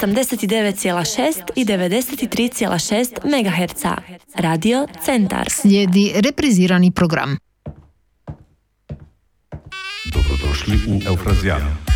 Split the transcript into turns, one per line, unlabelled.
89,6 i 93,6 MHz. Radio Centar.
Slijedi reprizirani program.
Dobrodošli u Eufrazijanu.